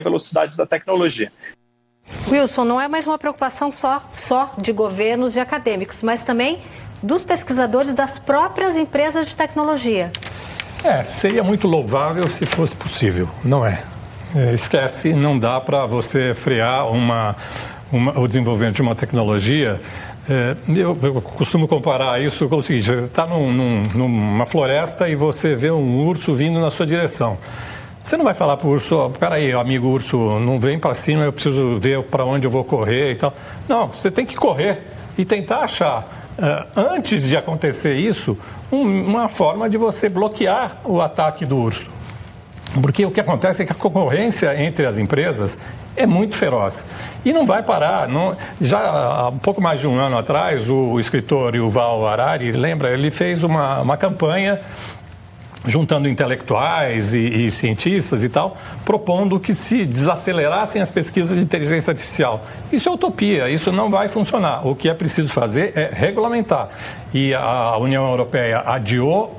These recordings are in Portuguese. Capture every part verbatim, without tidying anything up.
velocidade da tecnologia. Wilson, não é mais uma preocupação só, só de governos e acadêmicos, mas também dos pesquisadores das próprias empresas de tecnologia. É, seria muito louvável se fosse possível, não é? é esquece, não dá para você frear uma, uma, o desenvolvimento de uma tecnologia. É, eu, eu costumo comparar isso com o seguinte: você está num, num, numa floresta e você vê um urso vindo na sua direção. Você não vai falar para o urso, oh, peraí, amigo urso, não vem para cima, eu preciso ver para onde eu vou correr e tal. Não, você tem que correr e tentar achar, uh, antes de acontecer isso, um, uma forma de você bloquear o ataque do urso. Porque o que acontece é que a concorrência entre as empresas é muito feroz. E não vai parar. Não, já há um pouco mais de um ano atrás, o escritor Yuval Harari, lembra, ele fez uma, uma campanha juntando intelectuais e, e cientistas e tal, propondo que se desacelerassem as pesquisas de inteligência artificial. Isso é utopia, isso não vai funcionar. O que é preciso fazer é regulamentar. E a União Europeia adiou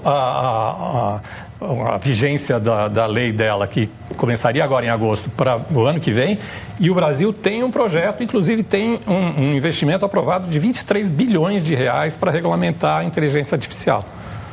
a, a, a, a vigência da, da lei dela, que começaria agora em agosto, para o ano que vem, e o Brasil tem um projeto, inclusive tem um, um investimento aprovado de vinte e três bilhões de reais para regulamentar a inteligência artificial.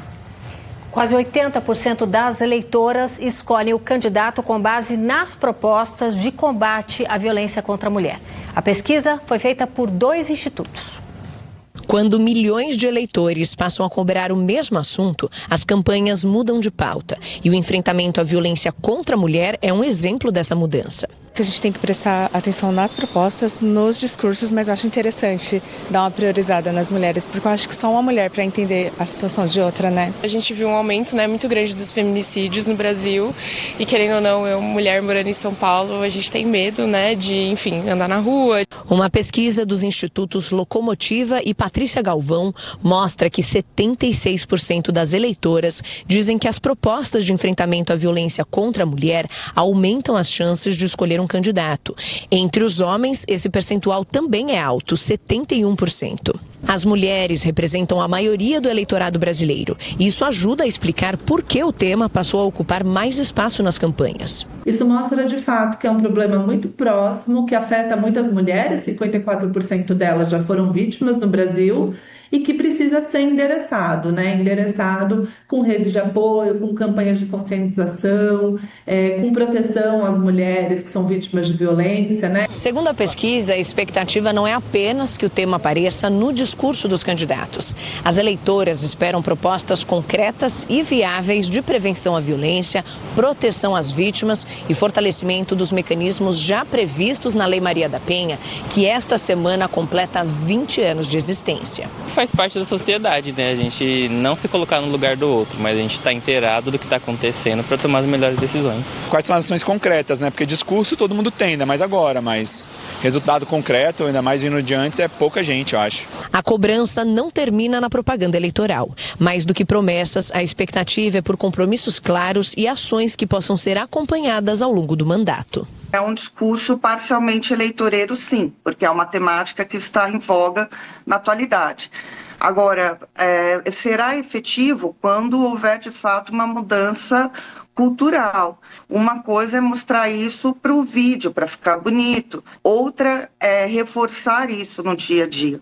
Quase oitenta por cento das eleitoras escolhem o candidato com base nas propostas de combate à violência contra a mulher. A pesquisa foi feita por dois institutos. Quando milhões de eleitores passam a cobrar o mesmo assunto, as campanhas mudam de pauta. E o enfrentamento à violência contra a mulher é um exemplo dessa mudança. A gente tem que prestar atenção nas propostas, nos discursos, mas eu acho interessante dar uma priorizada nas mulheres, porque eu acho que só uma mulher para entender a situação de outra, né? A gente viu um aumento, né, muito grande dos feminicídios no Brasil e, querendo ou não, eu, mulher morando em São Paulo, a gente tem medo, né, de, enfim, andar na rua. Uma pesquisa dos institutos Locomotiva e Patrícia Galvão mostra que setenta e seis por cento das eleitoras dizem que as propostas de enfrentamento à violência contra a mulher aumentam as chances de escolher um candidato. Entre os homens, esse percentual também é alto, setenta e um por cento. As mulheres representam a maioria do eleitorado brasileiro. E isso ajuda a explicar por que o tema passou a ocupar mais espaço nas campanhas. Isso mostra de fato que é um problema muito próximo, que afeta muitas mulheres, cinquenta e quatro por cento delas já foram vítimas no Brasil, e que precisa ser endereçado, né? Endereçado com redes de apoio, com campanhas de conscientização, é, com proteção às mulheres que são vítimas de violência, né? Segundo a pesquisa, a expectativa não é apenas que o tema apareça no discurso dos candidatos. As eleitoras esperam propostas concretas e viáveis de prevenção à violência, proteção às vítimas e fortalecimento dos mecanismos já previstos na Lei Maria da Penha, que esta semana completa vinte anos de existência. Faz parte da sociedade, né? A gente não se colocar no lugar do outro, mas a gente está inteirado do que está acontecendo para tomar as melhores decisões. Quais são as ações concretas, né? Porque discurso todo mundo tem, ainda mais agora, mas resultado concreto, ainda mais vindo de antes, é pouca gente, eu acho. A cobrança não termina na propaganda eleitoral. Mais do que promessas, a expectativa é por compromissos claros e ações que possam ser acompanhadas ao longo do mandato. É um discurso parcialmente eleitoreiro, sim, porque é uma temática que está em voga na atualidade. Agora, é, será efetivo quando houver, de fato, uma mudança cultural. Uma coisa é mostrar isso para o vídeo, para ficar bonito. Outra é reforçar isso no dia a dia.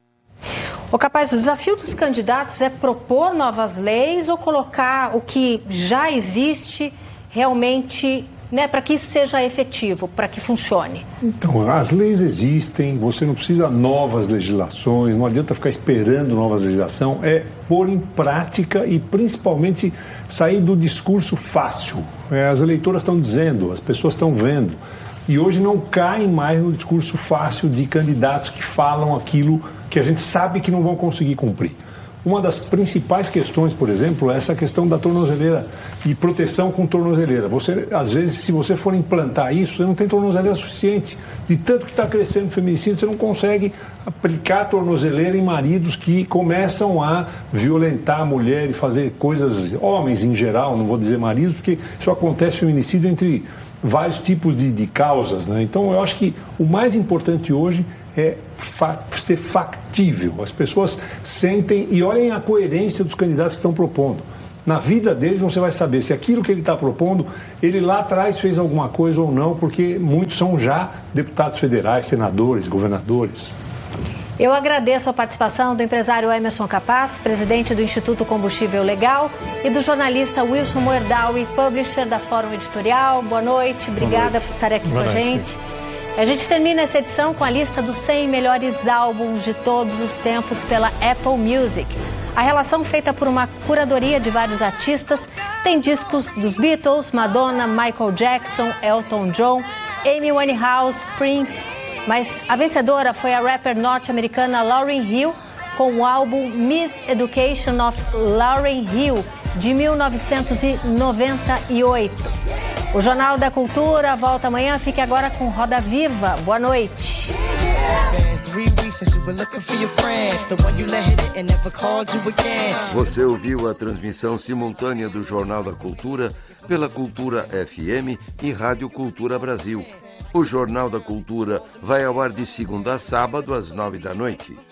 O capaz, o desafio dos candidatos é propor novas leis ou colocar o que já existe realmente, né, para que isso seja efetivo, para que funcione? Então, as leis existem, você não precisa novas legislações, não adianta ficar esperando nova legislação, é pôr em prática e principalmente sair do discurso fácil. É, as eleitoras estão dizendo, as pessoas estão vendo, e hoje não caem mais no discurso fácil de candidatos que falam aquilo que a gente sabe que não vão conseguir cumprir. Uma das principais questões, por exemplo, é essa questão da tornozeleira e proteção com tornozeleira. Você, às vezes, se você for implantar isso, você não tem tornozeleira suficiente. De tanto que está crescendo o feminicídio, você não consegue aplicar tornozeleira em maridos que começam a violentar a mulher e fazer coisas, homens em geral, não vou dizer maridos, porque isso acontece feminicídio entre vários tipos de, de causas, né? Então, eu acho que o mais importante hoje é fa- ser factível. As pessoas sentem e olhem a coerência dos candidatos que estão propondo. na vida deles você vai saber se aquilo que ele está propondo, ele lá atrás fez alguma coisa ou não, porque muitos são já deputados federais, senadores, governadores. Eu agradeço a participação do empresário Emerson Capaz, presidente do Instituto Combustível Legal, e do jornalista Wilson Moerdaui, publisher da Fórum Editorial. Boa noite, obrigada noite. por estar aqui Boa com noite. a gente. A gente termina essa edição com a lista dos cem melhores álbuns de todos os tempos pela Apple Music. A relação, feita por uma curadoria de vários artistas, tem discos dos Beatles, Madonna, Michael Jackson, Elton John, Amy Winehouse, Prince. Mas a vencedora foi a rapper norte-americana Lauryn Hill, com o álbum Miss Education of Lauryn Hill, de mil novecentos e noventa e oito. O Jornal da Cultura volta amanhã. Fique agora com Roda Viva. Boa noite. Você ouviu a transmissão simultânea do Jornal da Cultura pela Cultura F M e Rádio Cultura Brasil. O Jornal da Cultura vai ao ar de segunda a sábado às nove da noite.